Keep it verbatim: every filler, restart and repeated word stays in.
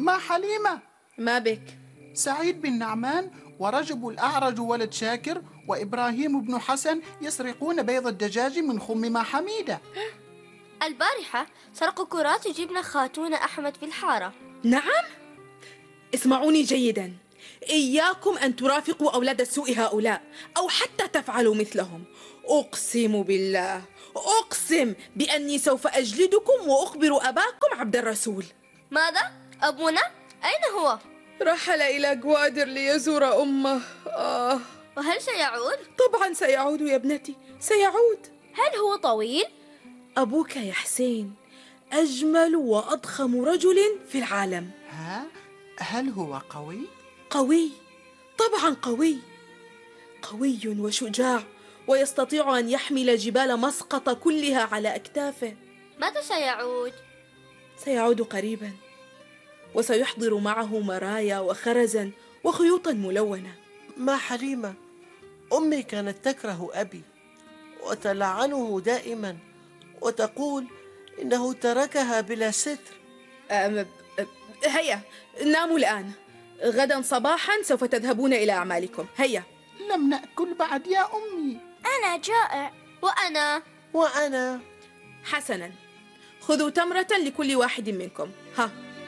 ما حليمة، ما بك؟ سعيد بن نعمان ورجب الأعرج ولد شاكر وإبراهيم بن حسن يسرقون بيض الدجاج من خم ما حميدة. البارحة سرقوا كرات جبن خاتون أحمد في الحارة. نعم؟ اسمعوني جيدا، إياكم أن ترافقوا أولاد السوء هؤلاء أو حتى تفعلوا مثلهم. أقسم بالله، أقسم بأني سوف أجلدكم وأخبر أباكم عبد الرسول. ماذا؟ أبونا؟ أين هو؟ رحل إلى جوادر ليزور أمه. آه. وهل سيعود؟ طبعا سيعود يا ابنتي، سيعود. هل هو طويل؟ أبوك يا حسين أجمل وأضخم رجل في العالم. ها؟ هل هو قوي؟ قوي، طبعا قوي، قوي وشجاع، ويستطيع أن يحمل جبال مسقط كلها على أكتافه. متى سيعود؟ سيعود قريبا، وسيحضر معه مرايا وخرزا وخيوطا ملونة. ما حليمة، أمي كانت تكره أبي وتلعنه دائما وتقول إنه تركها بلا ستر. أم... هيا ناموا الآن، غدا صباحا سوف تذهبون إلى أعمالكم. هيا. لم نأكل بعد يا أمي. أنا جائع. وأنا وأنا حسنا، خذوا تمرة لكل واحد منكم. ها